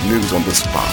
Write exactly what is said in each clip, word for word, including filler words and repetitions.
News on the spot.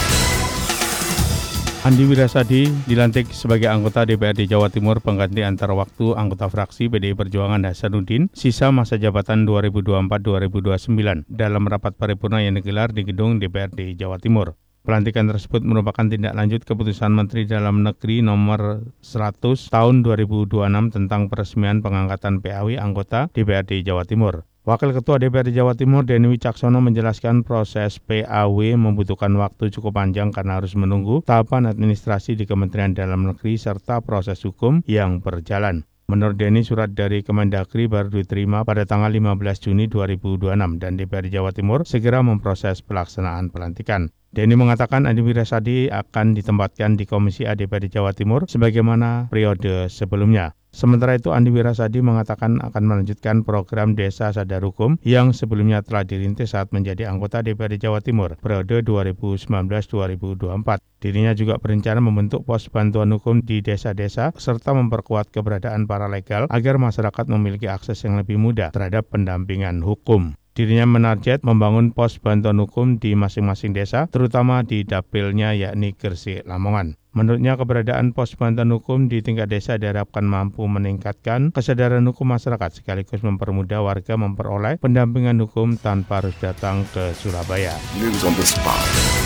Andi Wirasadi dilantik sebagai anggota D P R D Jawa Timur pengganti antar waktu anggota fraksi P D I Perjuangan Hasanuddin sisa masa jabatan dua ribu dua puluh empat sampai dua ribu dua puluh sembilan dalam rapat paripurna yang digelar di gedung D P R D Jawa Timur. Pelantikan tersebut merupakan tindak lanjut keputusan Menteri Dalam Negeri nomor seratus tahun dua ribu dua puluh enam tentang peresmian pengangkatan P A W anggota D P R D Jawa Timur. Wakil Ketua D P R D Jawa Timur Denny Wicaksono menjelaskan proses P A W membutuhkan waktu cukup panjang karena harus menunggu tahapan administrasi di Kementerian Dalam Negeri serta proses hukum yang berjalan. Menurut Denny, surat dari Kemendagri baru diterima pada tanggal lima belas Juni dua ribu dua puluh enam dan D P R D Jawa Timur segera memproses pelaksanaan pelantikan. Denny mengatakan Andi Wirasadi akan ditempatkan di Komisi A D P R D Jawa Timur sebagaimana periode sebelumnya. Sementara itu, Andi Wirasadi mengatakan akan melanjutkan program Desa Sadar Hukum yang sebelumnya telah dirintis saat menjadi anggota D P R D Jawa Timur periode dua ribu sembilan belas sampai dua ribu dua puluh empat. Dirinya juga berencana membentuk pos bantuan hukum di desa-desa serta memperkuat keberadaan paralegal agar masyarakat memiliki akses yang lebih mudah terhadap pendampingan hukum. Dirinya menarget membangun pos bantuan hukum di masing-masing desa, terutama di dapilnya yakni Gresik, Lamongan. Menurutnya, keberadaan pos bantuan hukum di tingkat desa diharapkan mampu meningkatkan kesadaran hukum masyarakat sekaligus mempermudah warga memperoleh pendampingan hukum tanpa harus datang ke Surabaya. News on the spot.